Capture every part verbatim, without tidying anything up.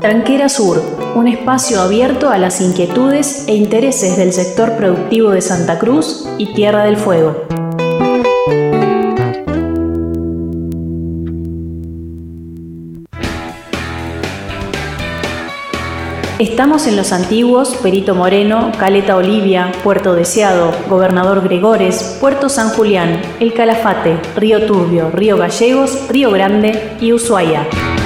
Tranquera Sur, un espacio abierto a las inquietudes e intereses del sector productivo de Santa Cruz y Tierra del Fuego. Estamos en los antiguos Perito Moreno, Caleta Olivia, Puerto Deseado, Gobernador Gregores, Puerto San Julián, El Calafate, Río Turbio, Río Gallegos, Río Grande y Ushuaia.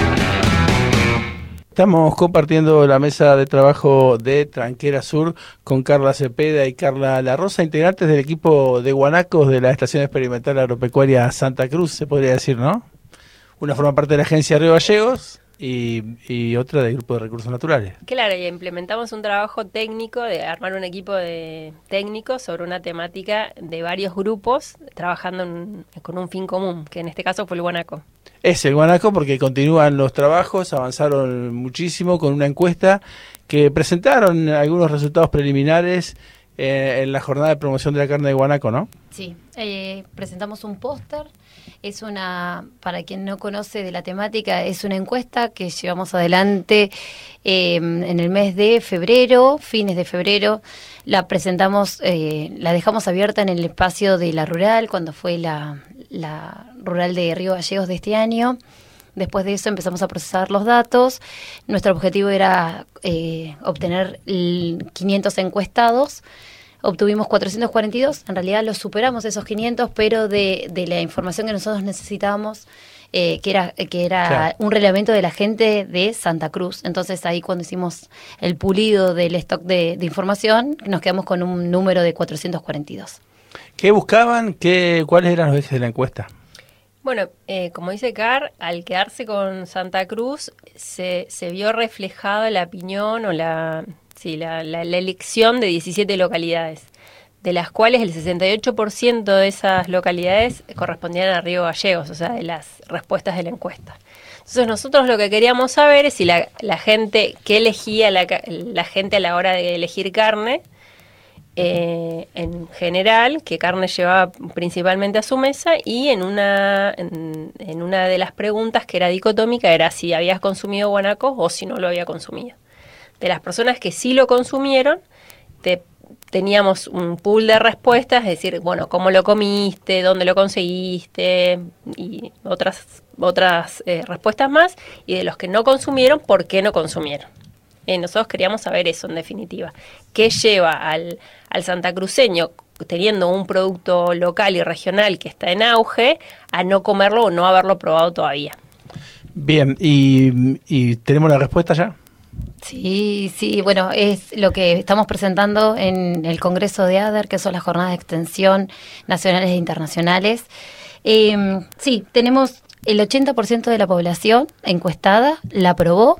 Estamos compartiendo la mesa de trabajo de Tranquera Sur con Carla Cepeda y Carla La Rosa, integrantes del equipo de guanacos de la Estación Experimental Agropecuaria Santa Cruz, se podría decir, ¿no? Una forma parte de la agencia Río Gallegos y, y otra del Grupo de Recursos Naturales. Claro, y implementamos un trabajo técnico de armar un equipo de técnicos sobre una temática de varios grupos trabajando en, con un fin común, que en este caso fue el guanaco. Es el guanaco porque continúan los trabajos, avanzaron muchísimo con una encuesta que presentaron algunos resultados preliminares eh, en la jornada de promoción de la carne de guanaco, ¿no? Sí, eh, presentamos un póster. Es una, para quien no conoce de la temática, es una encuesta que llevamos adelante eh, en el mes de febrero, fines de febrero. La presentamos, eh, la dejamos abierta en el espacio de la rural, cuando fue la, la rural de Río Gallegos de este año. Después de eso empezamos a procesar los datos. Nuestro objetivo era eh, obtener quinientos encuestados. Obtuvimos cuatrocientos cuarenta y dos, en realidad los superamos esos quinientos, pero de, de la información que nosotros necesitábamos, eh, que era que era claro, un relevamiento de la gente de Santa Cruz. Entonces ahí cuando hicimos el pulido del stock de, de información, nos quedamos con un número de cuatrocientos cuarenta y dos. ¿Qué buscaban? ¿Qué, ¿Cuáles eran los ejes de la encuesta? Bueno, eh, como dice Car, al quedarse con Santa Cruz, se, se vio reflejada la opinión o la... Sí, la, la, la elección de diecisiete localidades, de las cuales el sesenta y ocho por ciento de esas localidades correspondían a Río Gallegos, o sea, de las respuestas de la encuesta. Entonces nosotros lo que queríamos saber es si la, la gente, qué elegía la, la gente a la hora de elegir carne, eh, en general, qué carne llevaba principalmente a su mesa, y en una, en, en una de las preguntas que era dicotómica era si habías consumido guanaco o si no lo había consumido. De las personas que sí lo consumieron, te, teníamos un pool de respuestas, es decir, bueno, cómo lo comiste, dónde lo conseguiste y otras otras eh, respuestas más, y de los que no consumieron, por qué no consumieron. Eh, nosotros queríamos saber eso, en definitiva. ¿Qué lleva al, al santacruceño, teniendo un producto local y regional que está en auge, a no comerlo o no haberlo probado todavía? Bien, ¿y, y tenemos la respuesta ya? Sí, sí, bueno, es lo que estamos presentando en el Congreso de A D E R, que son las jornadas de extensión nacionales e internacionales. Eh, sí, tenemos el ochenta por ciento de la población encuestada, la aprobó,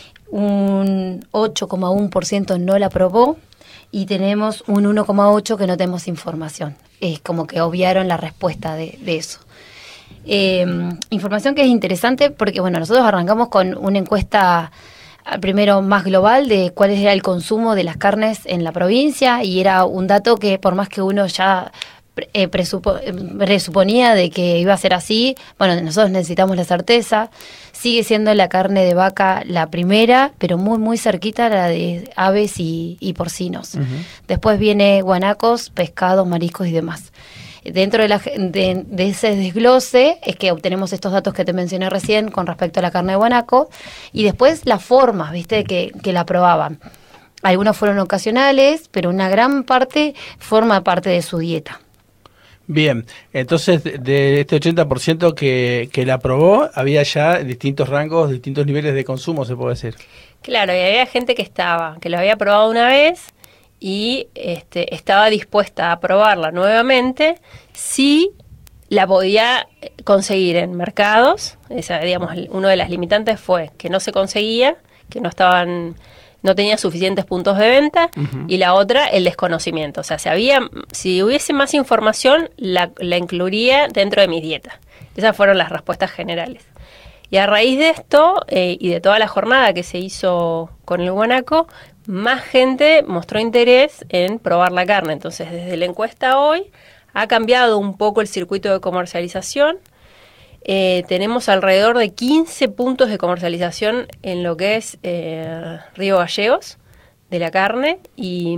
un ocho coma uno por ciento no la aprobó y tenemos un uno coma ocho por ciento que no tenemos información. Es como que obviaron la respuesta de, de eso. Eh, información que es interesante porque, bueno, nosotros arrancamos con una encuesta primero más global de cuál era el consumo de las carnes en la provincia, y era un dato que por más que uno ya eh, presupo, presuponía de que iba a ser así, bueno, nosotros necesitamos la certeza. Sigue siendo la carne de vaca la primera, pero muy muy cerquita a la de aves y, y porcinos. Uh-huh. Después viene guanacos, pescados, mariscos y demás. Dentro de, la, de, de ese desglose es que obtenemos estos datos que te mencioné recién con respecto a la carne de guanaco, y después las formas, viste, que, que la probaban. Algunas fueron ocasionales, pero una gran parte forma parte de su dieta. Bien, entonces de este ochenta por ciento que, que la probó, había ya distintos rangos, distintos niveles de consumo, se puede decir. Claro, y había gente que estaba, que lo había probado una vez y este, estaba dispuesta a probarla nuevamente si la podía conseguir en mercados. Esa, digamos, uno de las limitantes fue que no se conseguía, que no estaban, no tenía suficientes puntos de venta, uh-huh. y la otra, el desconocimiento. O sea, si había, si hubiese más información, la, la incluiría dentro de mi dieta. Esas fueron las respuestas generales. Y a raíz de esto, eh, y de toda la jornada que se hizo con el guanaco, más gente mostró interés en probar la carne. Entonces, desde la encuesta hoy, ha cambiado un poco el circuito de comercialización. eh, tenemos alrededor de quince puntos de comercialización en lo que es eh, Río Gallegos, de la carne, y,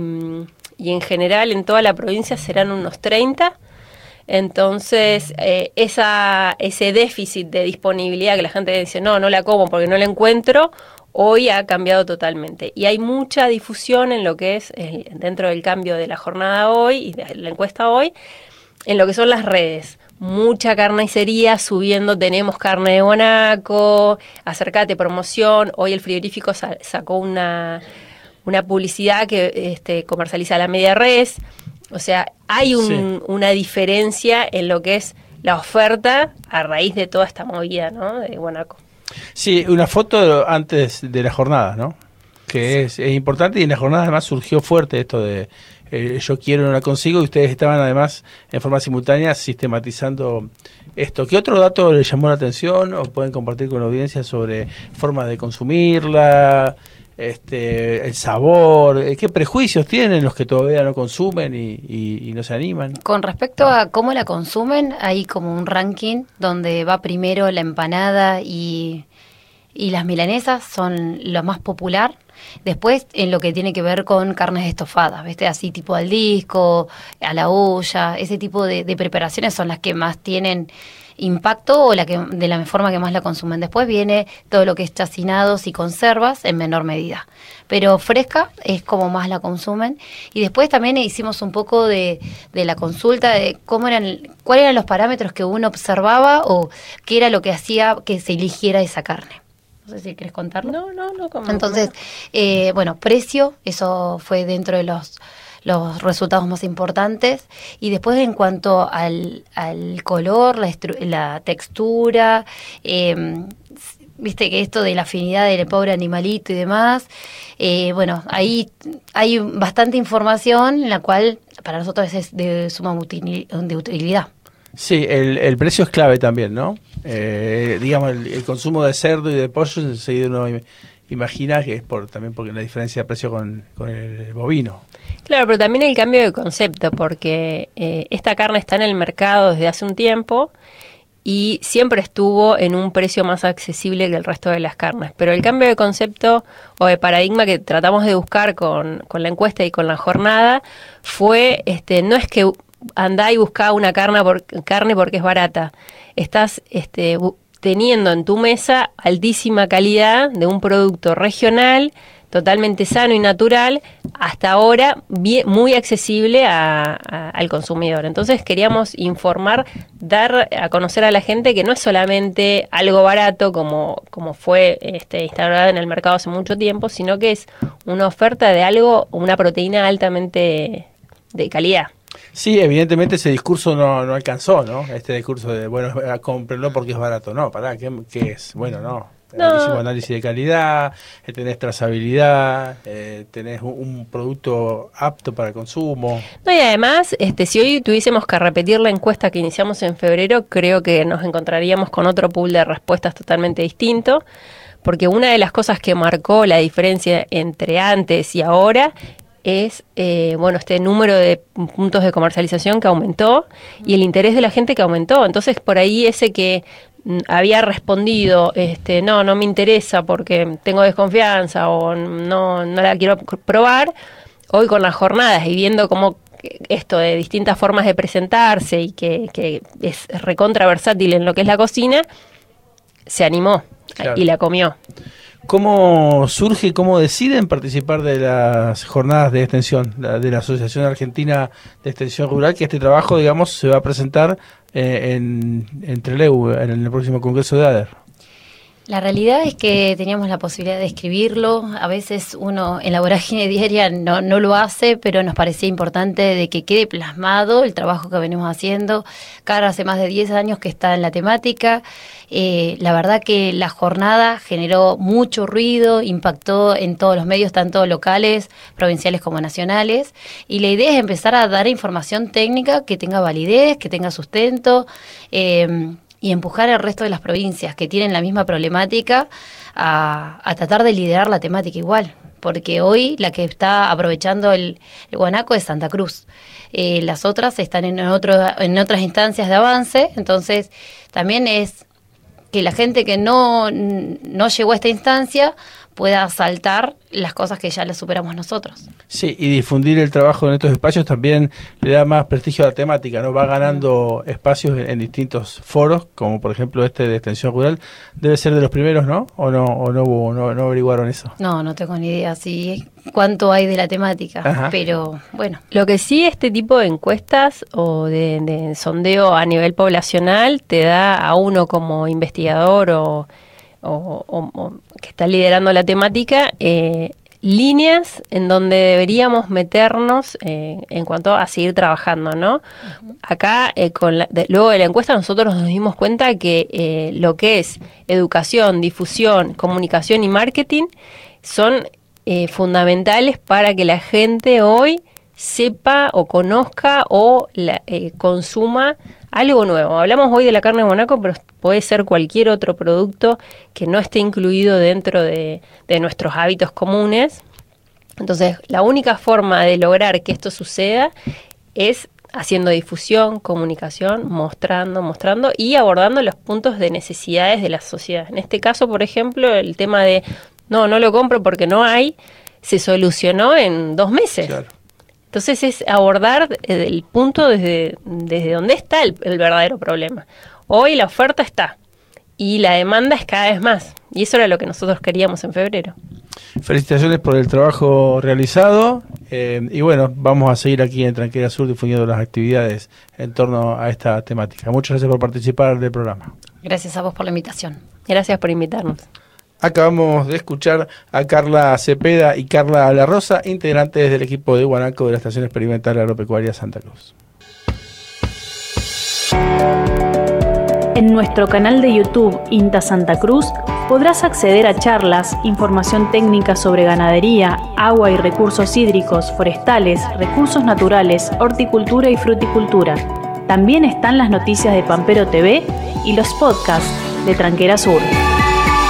y en general en toda la provincia serán unos treinta. Entonces, eh, esa, ese déficit de disponibilidad que la gente dice, no, no la como porque no la encuentro, hoy ha cambiado totalmente. Y hay mucha difusión en lo que es, eh, dentro del cambio de la jornada hoy y de la encuesta hoy, en lo que son las redes. Mucha carnicería subiendo, tenemos carne de Guanaco, acércate, promoción. Hoy el frigorífico sa- sacó una, una publicidad que este, comercializa la media res. O sea, hay un, sí. una diferencia en lo que es la oferta a raíz de toda esta movida, ¿no? De Guanaco. Sí, una foto antes de la jornada, ¿no? Que sí. es, es importante, y en la jornada además surgió fuerte esto de eh, yo quiero, no la consigo, y ustedes estaban además en forma simultánea sistematizando esto. ¿Qué otro dato les llamó la atención o pueden compartir con la audiencia sobre formas de consumirla? Este, el sabor, ¿qué prejuicios tienen los que todavía no consumen y, y, y no se animan? Con respecto a cómo la consumen, hay como un ranking donde va primero la empanada y, y las milanesas son lo más popular. Después, en lo que tiene que ver con carnes estofadas, ¿viste? Así tipo al disco, a la olla, ese tipo de, de preparaciones son las que más tienen impacto o la que de la forma que más la consumen. Después viene todo lo que es chacinados y conservas en menor medida, pero fresca es como más la consumen. Y después también hicimos un poco de, de la consulta de cómo eran, cuáles eran los parámetros que uno observaba o qué era lo que hacía que se eligiera esa carne. No sé si quieres contarlo. No, no, no. ¿Cómo, Entonces, cómo? Eh, bueno, precio, eso fue dentro de los los resultados más importantes. Y después, en cuanto al, al color, la, estru- la textura, eh, viste que esto de la afinidad del pobre animalito y demás, eh, bueno, ahí hay bastante información en la cual para nosotros es de suma util- de utilidad. Sí, el, el precio es clave también, ¿no? Eh, digamos, el, el consumo de cerdo y de pollo, enseguida uno imagina que es por también porque la diferencia de precio con, con el bovino. Claro, pero también el cambio de concepto, porque eh, esta carne está en el mercado desde hace un tiempo y siempre estuvo en un precio más accesible que el resto de las carnes. Pero el cambio de concepto o de paradigma que tratamos de buscar con, con la encuesta y con la jornada fue, este, no es que andá y buscá una carne, por, carne porque es barata. Estás este, bu- teniendo en tu mesa altísima calidad de un producto regional, totalmente sano y natural, hasta ahora bien, muy accesible a, a, al consumidor. Entonces queríamos informar, dar a conocer a la gente que no es solamente algo barato como, como fue este, instaurado en el mercado hace mucho tiempo, sino que es una oferta de algo, una proteína altamente de calidad. Sí, evidentemente ese discurso no, no alcanzó, ¿no? Este discurso de, bueno, cómprenlo porque es barato. No, pará, ¿qué, qué es? Bueno, no. No. Hicimos análisis de calidad, eh, tenés trazabilidad, eh, tenés un, un producto apto para consumo. No, y además, este, si hoy tuviésemos que repetir la encuesta que iniciamos en febrero, creo que nos encontraríamos con otro pool de respuestas totalmente distinto, porque una de las cosas que marcó la diferencia entre antes y ahora es eh, bueno, este número de puntos de comercialización que aumentó y el interés de la gente que aumentó. Entonces, por ahí ese que mm, había respondido, este, no, no me interesa porque tengo desconfianza o no, no la quiero probar, hoy con las jornadas y viendo cómo esto de distintas formas de presentarse y que, que es recontra versátil en lo que es la cocina, se animó, claro, y la comió. ¿Cómo surge y cómo deciden participar de las jornadas de extensión, la, de la Asociación Argentina de Extensión Rural, que este trabajo, digamos, se va a presentar eh, en, en Trelew, en el próximo Congreso de ADER? La realidad es que teníamos la posibilidad de escribirlo. A veces uno en la vorágine diaria no, no lo hace, pero nos parecía importante de que quede plasmado el trabajo que venimos haciendo. Cara hace más de diez años que está en la temática. Eh, la verdad que la jornada generó mucho ruido, impactó en todos los medios, tanto locales, provinciales como nacionales. Y la idea es empezar a dar información técnica que tenga validez, que tenga sustento, eh, y empujar al resto de las provincias que tienen la misma problemática a, a tratar de liderar la temática igual, porque hoy la que está aprovechando el, el guanaco es Santa Cruz. Eh, las otras están en, otro, en otras instancias de avance, entonces también es que la gente que no, no llegó a esta instancia pueda saltar las cosas que ya le superamos nosotros. Sí, y difundir el trabajo en estos espacios también le da más prestigio a la temática, ¿no? Va ganando espacios en, en distintos foros, como por ejemplo este de Extensión Rural. Debe ser de los primeros, ¿no? ¿O no o no, hubo, no, no averiguaron eso? No, no tengo ni idea si cuánto hay de la temática, Ajá. pero bueno. Lo que sí, este tipo de encuestas o de, de sondeo a nivel poblacional te da a uno como investigador o O, o, o que está liderando la temática, eh, líneas en donde deberíamos meternos eh, en cuanto a seguir trabajando, ¿no? Uh-huh. Acá, eh, con la, de, luego de la encuesta, nosotros nos dimos cuenta que eh, lo que es educación, difusión, comunicación y marketing son eh, fundamentales para que la gente hoy sepa o conozca o la, eh, consuma algo nuevo. Hablamos hoy de la carne de guanaco, pero puede ser cualquier otro producto que no esté incluido dentro de, de nuestros hábitos comunes. Entonces, la única forma de lograr que esto suceda es haciendo difusión, comunicación, mostrando, mostrando y abordando los puntos de necesidades de la sociedad. En este caso, por ejemplo, el tema de no, no lo compro porque no hay, se solucionó en dos meses. Claro. Entonces es abordar el punto desde, desde donde está el, el verdadero problema. Hoy la oferta está y la demanda es cada vez más. Y eso era lo que nosotros queríamos en febrero. Felicitaciones por el trabajo realizado. Eh, y bueno, vamos a seguir aquí en Tranquera Sur difundiendo las actividades en torno a esta temática. Muchas gracias por participar del programa. Gracias a vos por la invitación. Gracias por invitarnos. Acabamos de escuchar a Carla Cepeda y Carla La Rosa, integrantes del equipo de Guanaco de la Estación Experimental Agropecuaria Santa Cruz. En nuestro canal de YouTube INTA Santa Cruz podrás acceder a charlas, información técnica sobre ganadería, agua y recursos hídricos, forestales, recursos naturales, horticultura y fruticultura. También están las noticias de Pampero T V y los podcasts de Tranquera Sur.